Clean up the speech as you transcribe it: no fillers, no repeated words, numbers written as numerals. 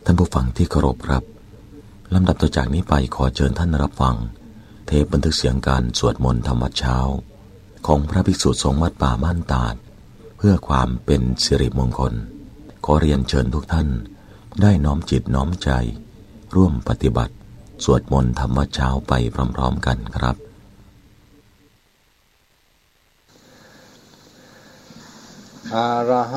ท่านผู้ฟังที่เคารพครับลำดับต่อจากนี้ไปขอเชิญท่านรับฟังเทปบันทึกเสียงการสวดมนต์ธรรมวัดเช้าของพระภิกษุสงฆ์วัดป่าบ้านตาดเพื่อความเป็นสิริมงคลขอเรียนเชิญทุกท่านได้น้อมจิตน้อมใจร่วมปฏิบัติสวดมนต์ธรรมวัดเช้าไปพร้อมๆกันครับอะระหะ